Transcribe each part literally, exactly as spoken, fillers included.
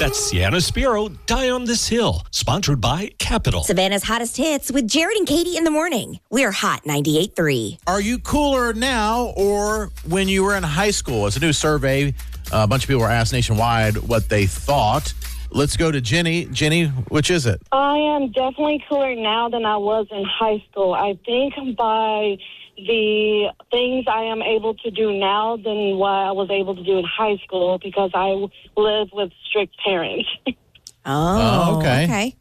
That's Sienna Spiro, Die on This Hill, sponsored by Capital. Savannah's hottest hits with Jared and Katie in the morning. We're Hot ninety-eight point three. Are you cooler now or when you were in high school? It's a new survey. A bunch of people were asked nationwide what they thought. Let's go to Jenny. Jenny, which is it? I am definitely cooler now than I was in high school. I think by the things I am able to do now than what I was able to do in high school because I live with strict parents. Oh, Oh, okay. okay.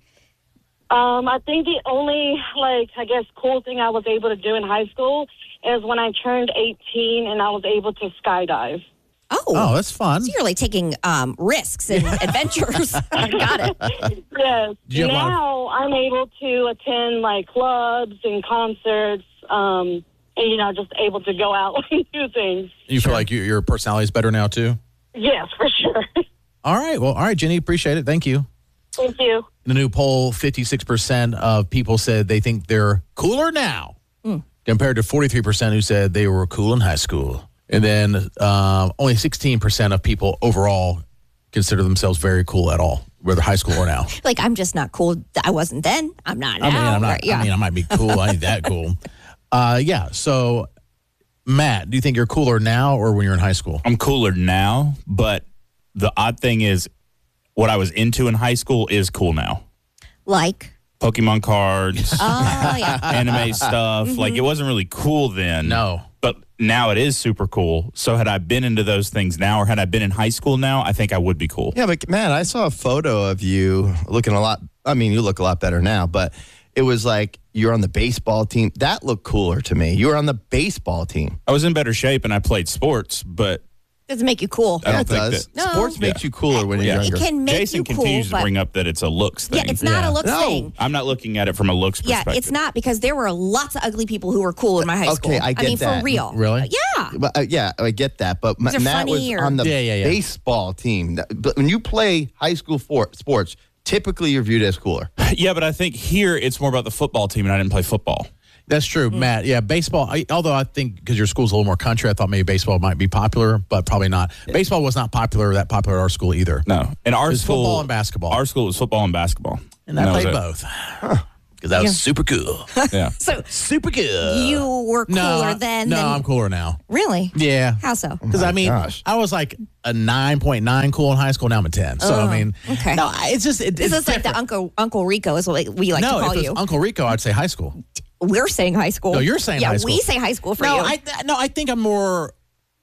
Um, I think the only, like, I guess, cool thing I was able to do in high school is when I turned eighteen and I was able to skydive. Oh, Oh, that's fun. so you're like taking um, risks and adventures. Got it. Yes. Do you have a lot of- Now I'm able to attend, like, clubs and concerts, um, and, you know, just able to go out and do things. You feel like you, your personality is better now, too? Yes, for sure. All right. Well, all right, Jenny. Appreciate it. Thank you. Thank you. In the new poll, fifty-six percent of people said they think they're cooler now compared to forty-three percent who said they were cool in high school. And then um, only sixteen percent of people overall consider themselves very cool at all, whether high school or now. Like, I'm just not cool. I wasn't then. I'm not now. I mean, I'm not, Right, yeah. I mean, I might be cool. I ain't that cool. Uh, yeah. So, Matt, do you think you're cooler now or when you're in high school? I'm cooler now, but the odd thing is what I was into in high school is cool now. Like, Pokemon cards, oh, yeah. anime stuff. Like, it wasn't really cool then. No. But now it is super cool. So had I been into those things now or had I been in high school now, I think I would be cool. Yeah, but man, I saw a photo of you looking a lot. I mean, you look a lot better now, but it was like you're on the baseball team. That looked cooler to me. You were on the baseball team. I was in better shape and I played sports, but Doesn't make you cool. I Yeah, don't it think does. that- No. Sports makes you cooler when Yeah. you're It younger. can make Jason you cool, continues to but bring up that it's a looks thing. yeah, it's not Yeah. a looks No. thing. I'm not looking at it from a looks Yeah, perspective. it's not because there were lots of ugly people who were cool in my high Okay, school. I get mean, that. for real. Really? Yeah. But, uh, yeah, I get that. But Ma- These are Matt was funny or- on the Yeah, yeah, yeah. baseball team. That- But when you play high school for, sports, typically you're viewed as cooler. Yeah, but I think here it's more about the football team, and I didn't play football. That's true, Matt. Yeah, baseball, I, although I think because your school's a little more country, I thought maybe baseball might be popular, but probably not. Baseball was not popular, that popular at our school either. No, in our It's school, football and basketball. Our school was football and basketball, And I that was played it. both. Because that was super cool. Yeah, So super cool. you were cooler no, I- then. No, than, I'm cooler now. Really? Yeah. How so? Because, I mean, gosh. I was like a nine point nine cool in high school. Now I'm a ten. So, Oh, I mean, okay. no, I- it's just, it, This it's is like the different. Uncle Uncle Rico is what we like no, to call if it's you. Uncle Rico, I'd say high school. We're saying high school. No, you're saying yeah, high school. we say high school for no, you. I, no, I think I'm more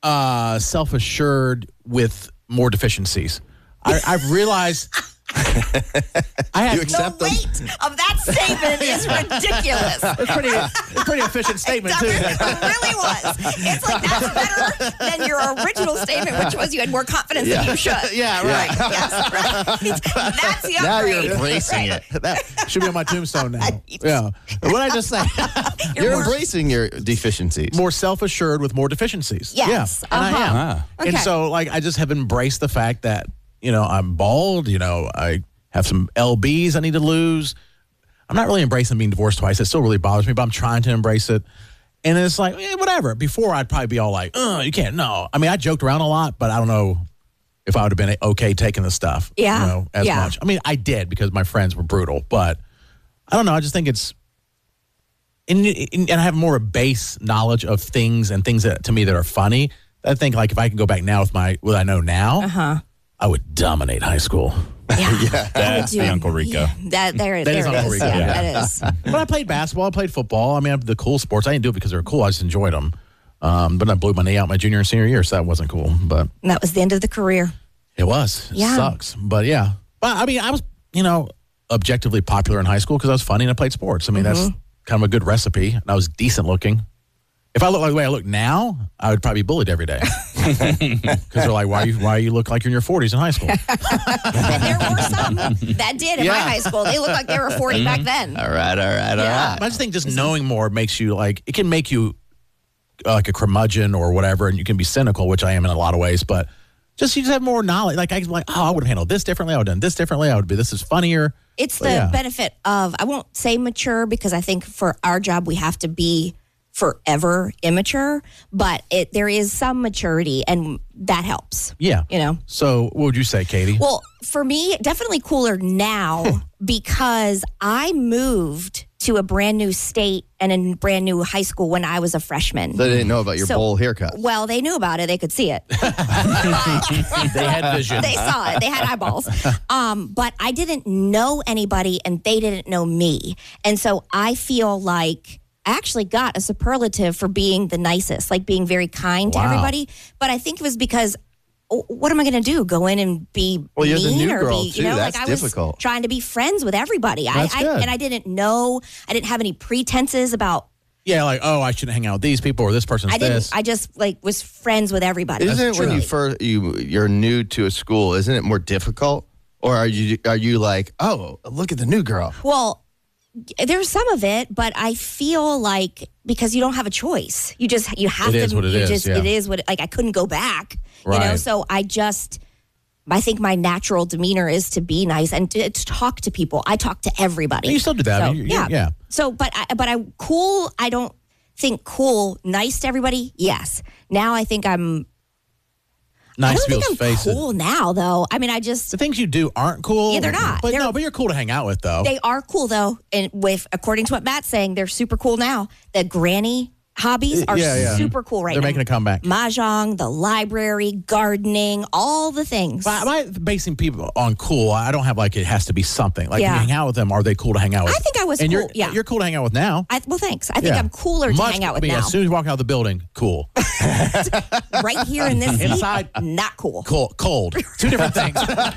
uh, self-assured with more deficiencies. I, I've realized I have You accept the them? weight of that statement is ridiculous. It's pretty, it's a pretty efficient statement too. It really was. It's like that's better than your original statement, which was you had more confidence than you should. Yeah, right. Yes, right. That's the Now upgrade. you're embracing Right. it. That should be on my tombstone now. Yeah. What did I just say? You're more- embracing your deficiencies. More self-assured with more deficiencies. Yes, Yeah, and I uh-huh. am. Ah. And Okay. so, like, I just have embraced the fact that, you know, I'm bald. You know, I have some L Bs I need to lose. I'm not really embracing being divorced twice. It still really bothers me, but I'm trying to embrace it. And it's like, eh, whatever. Before, I'd probably be all like, oh, you can't, no. I mean, I joked around a lot, but I don't know if I would have been okay taking the stuff. Yeah, You know, as yeah. much. I mean, I did because my friends were brutal, but I don't know. I just think it's, and, and I have more base knowledge of things and things that to me that are funny. I think like if I could go back now with my what I know now, Uh-huh. I would dominate high school. Yeah. That's the Dude, Uncle Rico. yeah. That there, That there is it Uncle is. Rico, Yeah, yeah. that is. But I played basketball. I played football. I mean, I the cool sports. I didn't do it because they were cool. I just enjoyed them. Um, but I blew my knee out my junior and senior year, so that wasn't cool. But And that was the end of the career. it was. It Yeah. sucks. But yeah. But I mean, I was, you know, objectively popular in high school because I was funny and I played sports. I mean, that's kind of a good recipe. And I was decent looking. If I look like the way I look now, I would probably be bullied every day. Because they're like, why you why you look like you're in your forties in high school? And there were some that did in my Yeah. high school. They looked like they were forty back then. All right, all right, all Yeah. right. I just think just knowing more makes you like, it can make you uh, like a curmudgeon or whatever, and you can be cynical, which I am in a lot of ways, but just you just have more knowledge. Like, I like, oh, I would have handled this differently. I would have done this differently. I would be, this is funnier. It's the Well, yeah. benefit of, I won't say mature because I think for our job we have to be forever immature, but it there is some maturity, and that helps. Yeah. You know? So what would you say, Katie? Well, for me, definitely cooler now because I moved to a brand new state and a brand new high school when I was a freshman. They didn't know about your So- bowl haircut. Well, they knew about it. They could see it. They had vision. They saw it. They had eyeballs. Um, but I didn't know anybody and they didn't know me. And so I feel like I actually got a superlative for being the nicest, like being very kind to Wow. everybody. But I think it was because oh, what am I going to do? Go in and be Well, you're the mean new or girl, be, too. you know, That's like I was difficult. trying to be friends with everybody. That's I, I good. and I didn't know, I didn't have any pretenses about Yeah, like, oh, I shouldn't hang out with these people or this person's I didn't this. I just like was friends with everybody. Isn't it when you Truly. first you you're new to a school? Isn't it more difficult, or are you are you like, oh, look at the new girl? Well, there's some of it, but I feel like because you don't have a choice, you just you have It to. is what it you is, just, yeah. It is what like I couldn't go back. You know, Right. so I just. I think my natural demeanor is to be nice and to, to talk to people. I talk to everybody. You still do that. So, I mean, you- yeah. yeah. So, but I, but I cool. I don't think cool. Nice to everybody. Yes. Now I think I'm. I Nice don't to be think able I'm to face it. cool now, though. I mean, I just The things you do aren't cool. Yeah, they're not. But They're- no, but you're cool to hang out with, though. They are cool though, and with according to what Matt's saying, they're super cool now. The granny hobbies are Yeah, yeah. super cool right They're now. making a comeback. Mahjong, the library, gardening, all the things. But am I basing people on cool? I don't have like it has to be something. Like Yeah. you hang out with them, are they cool to hang out with? I think I was and cool, You're, yeah. You're cool to hang out with now. I, well, thanks. I think Yeah. I'm cooler to Much- hang out with I mean, now. as soon as you walk out of the building, cool. Right here in this seat, Inside. not cool. Cold. Cold. Two different things.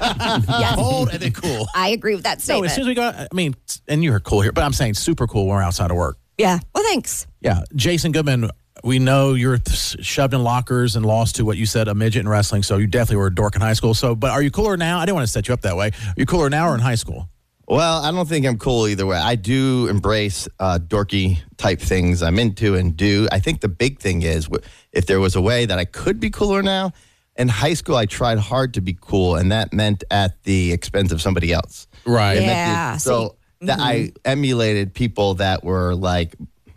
Yes. Cold and then cool. I agree with that No, statement. as soon as we go, I mean, and you're cool here, but I'm saying super cool when we're outside of work. yeah. Well, thanks. Yeah. Jason Goodman, we know you're th- shoved in lockers and lost to what you said, a midget in wrestling. So you definitely were a dork in high school. So, but are you cooler now? I didn't want to set you up that way. Are you cooler now or in high school? Well, I don't think I'm cool either way. I do embrace uh, dorky type things I'm into and do. I think the big thing is wh- if there was a way that I could be cooler now. In high school, I tried hard to be cool, and that meant at the expense of somebody else. Right. It meant Yeah, the- so that I emulated people that were like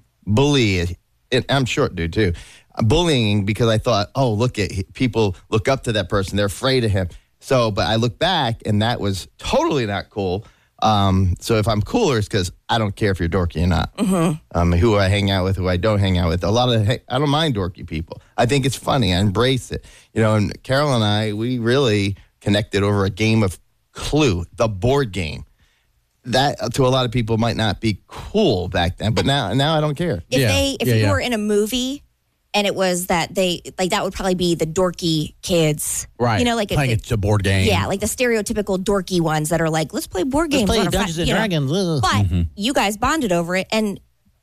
bully. And I'm short dude too. Bullying because I thought, oh, look at people look up to that person. They're afraid of him. So, but I look back and that was totally not cool. Um, so if I'm cooler, it's because I don't care if you're dorky or not. Mm-hmm. Um, who I hang out with, who I don't hang out with. A lot of I don't mind dorky people. I think it's funny. I embrace it. You know, and Carol and I, we really connected over a game of Clue, the board game. That uh, to a lot of people might not be cool back then, but now now I don't care. If Yeah. they, if Yeah, you yeah. were in a movie and it was that they, like that would probably be the dorky kids. Right. You know, like playing it, a board game. yeah, like the stereotypical dorky ones that are like, let's play board games. on a Fri- you know. But you guys bonded over it, and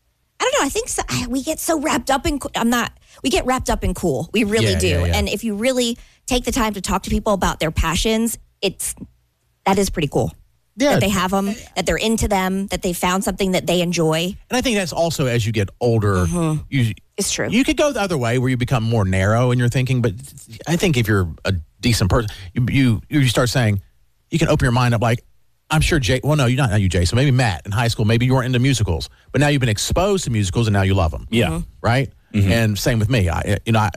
I don't know. I think so, we get so wrapped up in. co- I'm not. We get wrapped up in cool. We really Yeah, do. yeah, yeah. And if you really take the time to talk to people about their passions, it's that is pretty cool. Yeah. That they have them, that they're into them, that they found something that they enjoy. And I think that's also as you get older, you It's true. you could go the other way where you become more narrow in your thinking. But I think if you're a decent person, you you you start saying you can open your mind up. Like I'm sure Jay. Well, no, you're not. Not you, Jason. Maybe Matt in high school. Maybe you weren't into musicals, but now you've been exposed to musicals and now you love them. Yeah. Right. And same with me. I you know I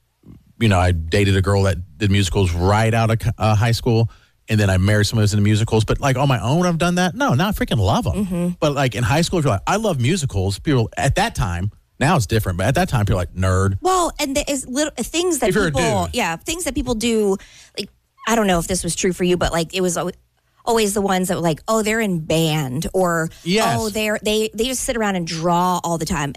you know I dated a girl that did musicals right out of uh, high school. And then I married someone who's into musicals. But like on my own, I've done that. No, now I freaking love them. But like in high school, if you're like, I love musicals. People at that time, now it's different. But at that time, people are like nerd. Well, and there is little things that If you're a people, dude. yeah, things that people do. Like, I don't know if this was true for you, but like it was al- always the ones that were like, oh, they're in band, or Yes. oh, they're they they just sit around and draw all the time.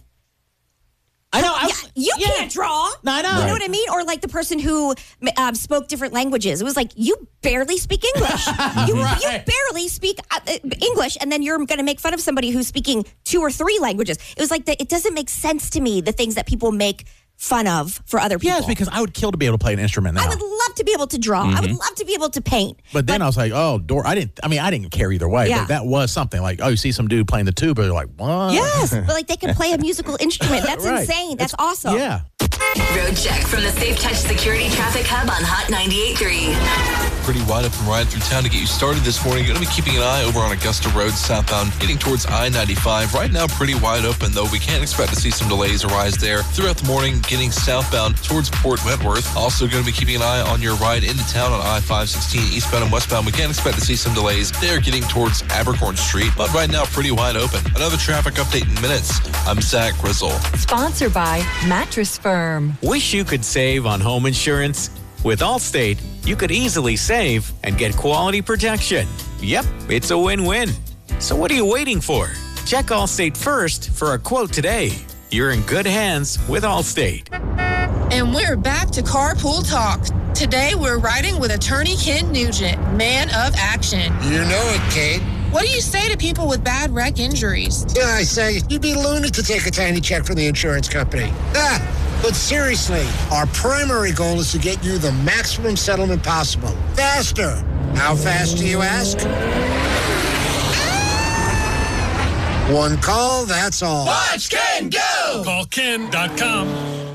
I know. I, Yeah, you yeah. can't draw. No, I know. You know what I mean? Or like the person who um, spoke different languages. It was like, you barely speak English. you, Right. you barely speak uh, uh, English, and then you're going to make fun of somebody who's speaking two or three languages. It was like, the, it doesn't make sense to me, the things that people make fun of for other people. Yes, because I would kill to be able to play an instrument now. I would love to be able to draw. I would love to be able to paint. but then I was like, oh, door. I didn't. I mean, I didn't care either way. Yeah. But that was something. Like, oh, you see some dude playing the tuba, you're like, what? Yes, but like they can play a musical instrument. That's Right. insane. That's It's- awesome. Yeah. Road check from the Safe Touch Security Traffic Hub on Hot ninety-eight point three. pretty wide open ride through town to get you started this morning. You're going to be keeping an eye over on Augusta Road southbound, getting towards I ninety-five. Right now, pretty wide open, though. We can't expect to see some delays arise there throughout the morning, getting southbound towards Port Wentworth. Also going to be keeping an eye on your ride into town on I five sixteen eastbound and westbound. We can't expect to see some delays there getting towards Abercorn Street, but right now, pretty wide open. Another traffic update in minutes. I'm Zach Grizzle. Sponsored by Mattress Firm. Wish you could save on home insurance? With Allstate, you could easily save and get quality protection. Yep, it's a win-win. So what are you waiting for? Check Allstate first for a quote today. You're in good hands with Allstate. And we're back to Carpool Talk. Today we're riding with attorney Ken Nugent, man of action. You know it, Kate. What do you say to people with bad wreck injuries? Yeah, I say, you'd be loony to take a tiny check from the insurance company. Ah, but seriously, our primary goal is to get you the maximum settlement possible. Faster. How fast do you ask? One call, that's all. Watch Ken go! Call Ken dot com.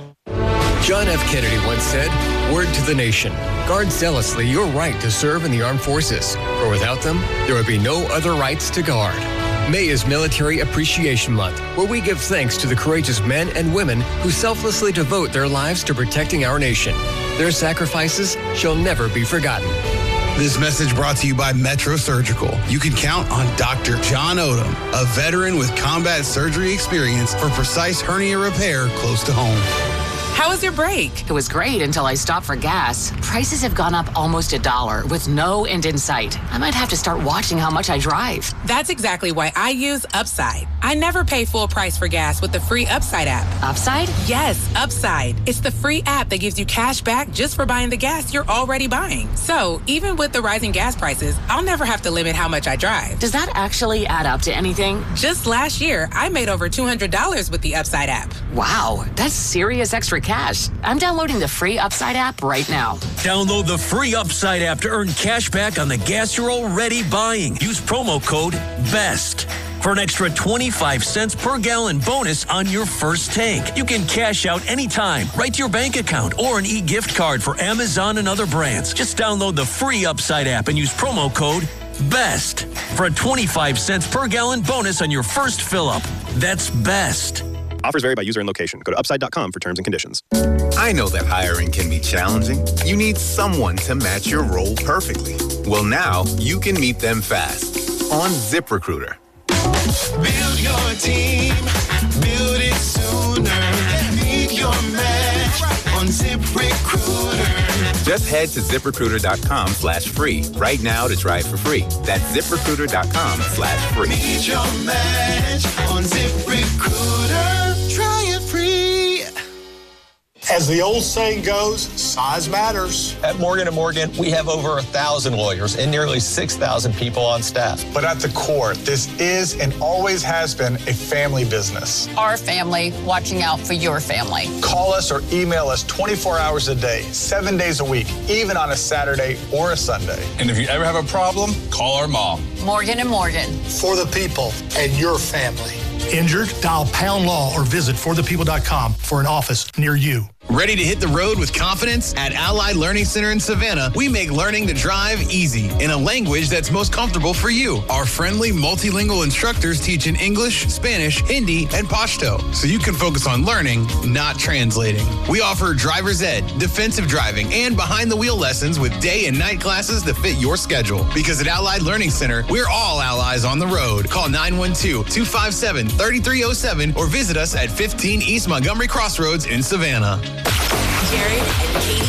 John F. Kennedy once said, "Word to the nation. Guard zealously your right to serve in the armed forces, for without them, there would be no other rights to guard." May is Military Appreciation Month, where we give thanks to the courageous men and women who selflessly devote their lives to protecting our nation. Their sacrifices shall never be forgotten. This message brought to you by Metro Surgical. You can count on Doctor John Odom, a veteran with combat surgery experience for precise hernia repair close to home. How was your break? It was great until I stopped for gas. Prices have gone up almost a dollar with no end in sight. I might have to start watching how much I drive. That's exactly why I use Upside. I never pay full price for gas with the free Upside app. Upside? Yes, Upside. It's the free app that gives you cash back just for buying the gas you're already buying. So even with the rising gas prices, I'll never have to limit how much I drive. Does that actually add up to anything? Just last year, I made over two hundred dollars with the Upside app. Wow, that's serious extra cash. I'm downloading the free Upside app right now. Download the free Upside app to earn cash back on the gas you're already buying. Use promo code BEST for an extra twenty-five cents per gallon bonus on your first tank. You can cash out anytime, right to your bank account, or an e-gift card for Amazon and other brands. Just download the free Upside app and use promo code BEST for a twenty-five cents per gallon bonus on your first fill-up. That's BEST. Offers vary by user and location. Go to upside dot com for terms and conditions. I know that hiring can be challenging. You need someone to match your role perfectly. Well, now you can meet them fast on ZipRecruiter. Build your team, build it sooner. Meet your match on ZipRecruiter. Just head to ZipRecruiter.com slash free right now to try it for free. That's ZipRecruiter.com slash free. Meet your match on ZipRecruiter. Try it free. As the old saying goes, size matters. At Morgan and Morgan, we have over a thousand lawyers and nearly six thousand people on staff. But at the core, this is and always has been a family business. Our family watching out for your family. Call us or email us twenty-four hours a day, seven days a week, even on a Saturday or a Sunday. And if you ever have a problem, call our mom. Morgan and Morgan. For the people and your family. Injured? Dial Pound Law or visit for the people dot com for an office near you. Ready to hit the road with confidence? At Allied Learning Center in Savannah, we make learning to drive easy in a language that's most comfortable for you. Our friendly multilingual instructors teach in English, Spanish, Hindi, and Pashto, so you can focus on learning, not translating. We offer driver's ed, defensive driving, and behind-the-wheel lessons with day and night classes that fit your schedule. Because at Allied Learning Center, we're all allies on the road. Call nine one two, two five seven, three three zero seven or visit us at fifteen East Montgomery Crossroads in Savannah. Jared and Katie